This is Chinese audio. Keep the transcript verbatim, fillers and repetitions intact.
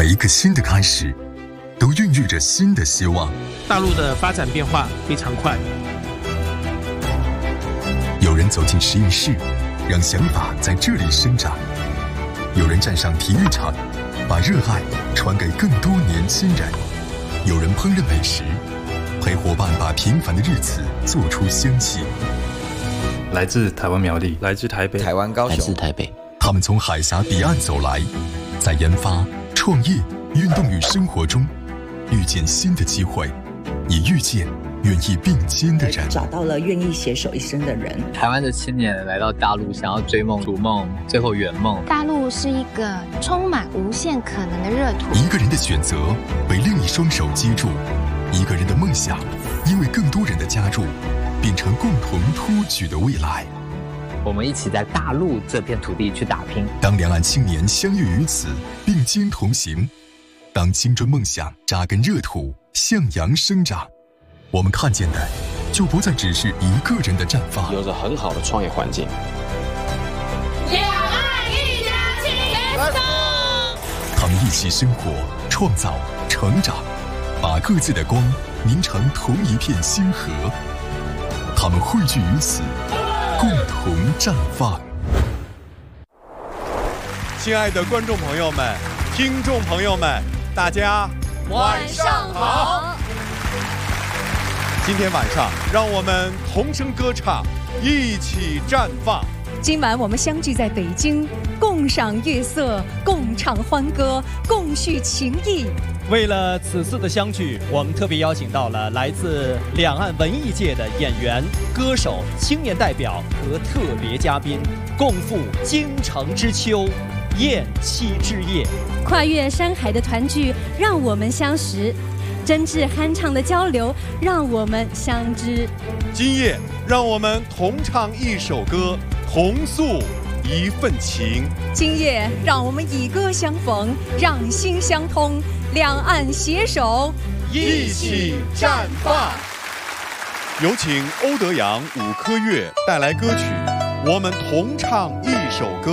每一个新的开始，都孕育着新的希望。 大陆的发展变化非常快， 有人走进实验室，让想法在这里生长；有人站上体育场，把热爱传给更多年轻人；有人烹饪美食，陪伙伴把平凡的日子做出香气。 来自台湾苗栗， 来自台北， 台湾高雄， 来自台北。 他们从海峡彼岸走来，在研发、创业、运动与生活中，遇见新的机会，也遇见愿意并肩的人， 找到了愿意携手一生的人。 台湾的青年来到大陆，想要追梦、逐梦，最后圆梦。 大陆是一个充满无限可能的热土。 一个人的选择被另一双手接住，一个人的梦想因为更多人的加入，变成共同托举的未来。 我们一起在大陆这片土地去打拼。 当两岸青年相遇于此，并肩同行，当青春梦想扎根热土，向阳生长，我们看见的就不再只是一个人的绽放， 有着很好的创业环境。 两岸一家亲， Let's go！ 他们一起生活、创造、成长，把各自的光凝成同一片星河。他们汇聚于此，共同绽放。 亲爱的观众朋友们、听众朋友们，大家晚上好！ 今天晚上，让我们同声歌唱，一起绽放。 今晚我们相聚在北京，共赏月色，共唱欢歌，共叙情谊。 为了此次的相聚，我们特别邀请到了来自两岸文艺界的演员、歌手、青年代表和特别嘉宾，共赴京城之秋，宴期之夜。 跨越山海的团聚，让我们相识；真挚酣畅的交流，让我们相知。 今夜，让我们同唱一首歌，同诉一份情。 今夜，让我们以歌相逢，让心相通，两岸携手， 一起绽放。有请欧德阳、伍科岳带来歌曲《我们同唱一首歌》。